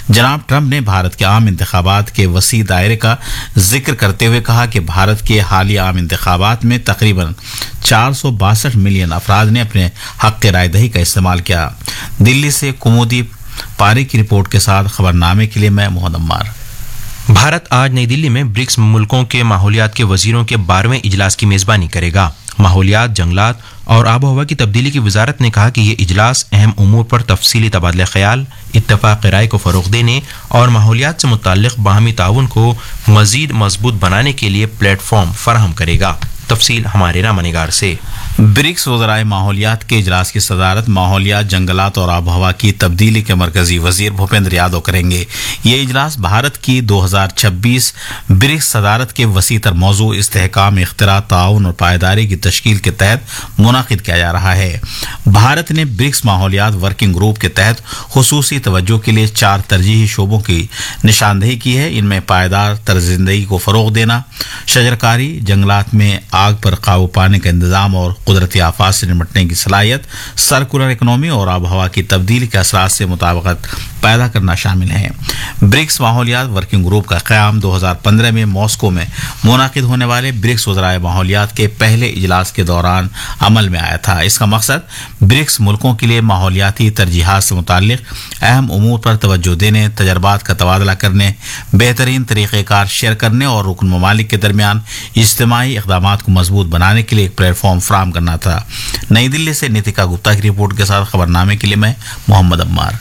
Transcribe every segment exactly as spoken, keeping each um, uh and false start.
जनाब ट्रंप ने भारत के आम इंतखाबात के वसी दायरे का जिक्र करते हुए कहा कि भारत के हालिया आम इंतखाबात में तकरीबन चार सौ बासठ मिलियन अफराद ने अपने हक राय दही का इस्तेमाल किया। दिल्ली से कुमुदी पारी की रिपोर्ट के साथ खबरनामे के लिए मैं मोहम्मद अम्मार। भारत आज नई दिल्ली में ब्रिक्स मुल्कों के माहौलियात के वजीरों के बारहवें इजलास की मेजबानी करेगा। माहौलियात, जंगलात और आबो हवा की तब्दीली की वजारत ने कहा कि ये इजलास अहम उमूर पर तफसीली तबादला ख्याल, इत्तफाक राय को फ़रोग़ देने और माहौलियात से मुताल्लिक़ बाहमी ताउन को मज़ीद मजबूत बनाने के लिए प्लेटफॉर्म फराहम करेगा। तफसील हमारे रामनिगार से। ब्रिक्स वज़राए माहौलियात के इजलास की सदारत माहौलियात, जंगलात और आब हवा की तब्दीली के मरकजी वजीर भूपेंद्र यादव करेंगे। ये इजलास भारत की दो हजार छब्बीस ब्रिक्स सदारत के वसीतर मौजू इस्तेहकाम, इख्तिरा, ताउन और पायदारी की तश्कील के तहत मुनाकिद किया जा रहा है। भारत ने ब्रिक्स माहौलियात वर्किंग ग्रुप के तहत खुसूसी तवज्जो के लिए चार तरजीही शोबों की निशानदेही की है। इनमें पायदार तर्ज ज़िंदगी को फ़रोग़ देना, शजरकारी, जंगलात में आग पर काबू पाने का इंतजाम और कुदरती आफात से निपटने की सलाहियत, सर्कुलर इकनॉमी और आब हवा की तब्दीली के असरात से मुताबिकत पैदा करना शामिल है। ब्रिक्स माहौलियात वर्किंग ग्रुप का क़याम दो हजार पंद्रह में मॉस्को में मुनाकिद होने वाले ब्रिक्स वज़राए माहौलियात के पहले इजलास के दौरान अमल में आया था। इसका मकसद ब्रिक्स मुल्कों के लिए माहौलियाती तरजीहात से मुताल्लिक़ अहम उमूर पर तवज्जो देने, तजर्बात का तबादला करने, बेहतरीन तरीक़ेकार शेयर करने और रुकन ममालिक के दरमियान इज्तिमाई इक़दामात को मजबूत बनाने के लिए एक प्लेटफॉर्म फराहम करना था। नई दिल्ली से नीतिका गुप्ता की रिपोर्ट के साथ खबरनामे के लिए मैं मोहम्मद अम्मार।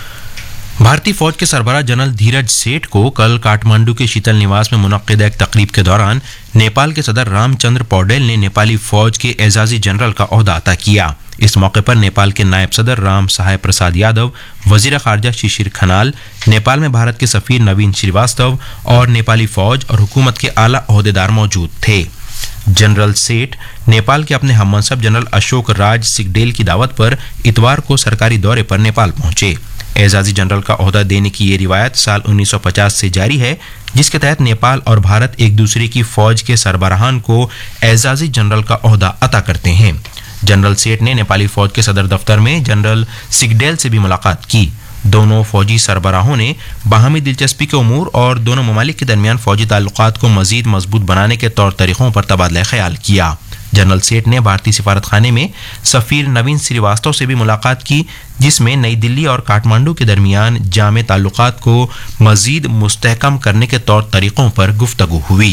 भारतीय फौज के सरबराह जनरल धीरज सेठ को कल काठमांडू के शीतल निवास में मुनक्किद एक तकरीब के दौरान नेपाल के सदर रामचंद्र पौडेल ने नेपाली फौज के एजाजी जनरल का ओहदा अता किया। इस मौके पर नेपाल के नायब सदर राम सहाय प्रसाद यादव, वजीर खारजा शिशिर खनाल, नेपाल में भारत के सफीर नवीन श्रीवास्तव और नेपाली फौज और हुकूमत के आला ओहदेदार मौजूद थे। जनरल सेठ नेपाल के अपने हममनसब जनरल अशोक राज सिगडेल की दावत पर इतवार को सरकारी दौरे पर नेपाल पहुंचे। एजाजी जनरल का ओहदा देने की ये रिवायत साल उन्नीस सौ पचास से जारी है, जिसके तहत नेपाल और भारत एक दूसरे की फौज के सरबराहान को एजाजी जनरल का ओहदा अता करते हैं। जनरल सेठ ने नेपाली फौज के सदर दफ्तर में जनरल सिगडेल से भी मुलाकात की। दोनों फौजी सरबराहों ने बाहमी दिलचस्पी के उमूर और दोनों ममालिक के दरमियान फौजी ताल्लुकात को मजीद मजबूत बनाने के तौर तरीक़ों पर तबादला ख्याल किया। जनरल सेठ ने भारतीय सिफारत खाने में सफीर नवीन श्रीवास्तव से भी मुलाकात की, जिसमें नई दिल्ली और काठमांडू के दरमियान जामे ताल्लुकात को मजीद मुस्तहकम करने के तौर तरीक़ों पर गुफ्तगू हुई।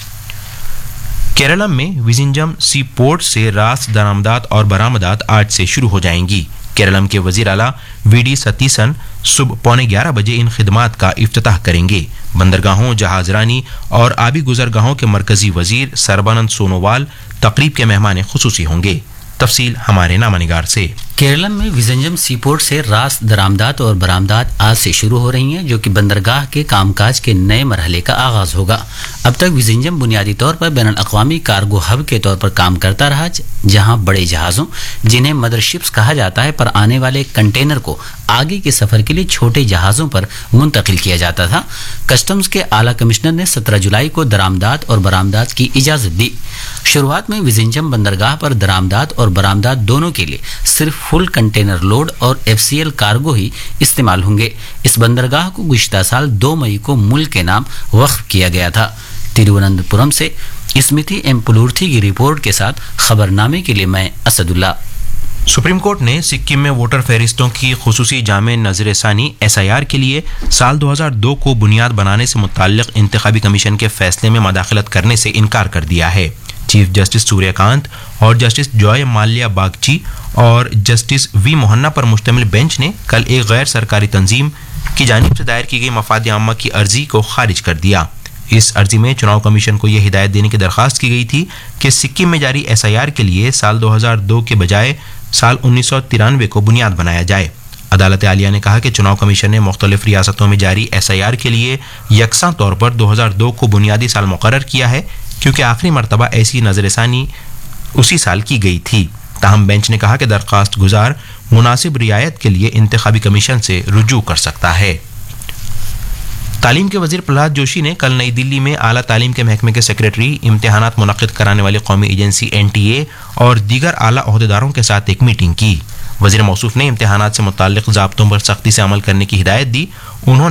केरलम में विजिंजम सी पोर्ट से रास दरामदात और बरामदात आज से शुरू हो जाएंगी। केरलम के वजीर आला वी डी सतीसन सुबह पौने ग्यारह बजे इन खिदमात का इफ्तिताह करेंगे। बंदरगाहों, जहाजरानी और आबी गुजरगाहों के मरकजी वजीर सर्बानंद सोनोवाल तकरीब के मेहमान खुसूसी होंगे। तफसील हमारे नामनिगार से। केरलम में विजंजम सीपोर्ट से रास दरामदात और बरामदात आज से शुरू हो रही हैं, जो कि बंदरगाह के कामकाज के नए मरहले का आगाज होगा। अब तक विजंजम बुनियादी तौर पर बैनुल अक़वामी कार्गो हब के तौर पर काम करता रहा, जहां बड़े जहाज़ों, जिन्हें मदरशिप्स कहा जाता है, पर आने वाले कंटेनर को आगे के सफर के लिए छोटे जहाज़ों पर मुंतकिल किया जाता था। कस्टम्स के आला कमिश्नर ने सत्रह जुलाई को दरामदात और बरामदात की इजाज़त दी। शुरुआत में विजंजम बंदरगाह पर दरामदात और बरामदात दोनों के लिए सिर्फ फुल कंटेनर लोड और एफ सी एल कार्गो ही इस्तेमाल होंगे। इस बंदरगाह को गुज़िश्ता साल दो मई को मुल्क के नाम वक्फ किया गया था। तिरुवनंतपुरम से स्मृति एम पुलूर्थी की रिपोर्ट के साथ खबरनामे के लिए मैं असदुल्ला। सुप्रीम कोर्ट ने सिक्किम में वोटर फहरिस्तों की खुसूसी जामे नजरसानी एस आई आर के लिए साल दो हजार दो को बुनियाद बनाने से मुताल्लिक इंतखाबी कमीशन के फैसले में मदाखलत करने से इनकार कर दिया है। चीफ जस्टिस सूर्यकांत और जस्टिस जॉय माल्या बागची और जस्टिस वी मोहन्ना पर मुश्तमिल बेंच ने कल एक गैर सरकारी तंजीम की जानिब से दायर की गई मफाद आम्मा की अर्जी को खारिज कर दिया। इस अर्जी में चुनाव कमीशन को यह हिदायत देने की दरख्वास्त की गई थी कि सिक्किम में जारी एस आई आर के लिए साल दो हजार दो के बजाय साल उन्नीस सौ तिरानवे को बुनियाद बनाया जाए। अदालत आलिया ने कहा कि चुनाव कमीशन ने मुख्तलिफ रियासतों में जारी एस आई आर के लिए यकसां तौर पर दो हजार दो को बुनियादी साल मुकर्रर किया है, क्योंकि आखिरी मरतबा ऐसी नजरसानी उसी साल की गई थी। ताहम बेंच ने कहा कि दरख्वास्त गुजार मुनासिब रियायत के लिए इंतखाबी कमीशन से रुजू कर सकता है। तालीम के वजीर प्रहलाद जोशी ने कल नई दिल्ली में आला तालीम के महकमे के सेक्रेटरी, इम्तिहानात मुनक्किद कराने वाली कौमी एजेंसी एन टी ए और दीगर आला ओहदेदारों के साथ एक मीटिंग की। वजीर मौसूफ ने इम्तिहानात से मुताल्लिक ज़ाब्तों पर सख्ती से अमल करने की हिदायत दी। उन्होंने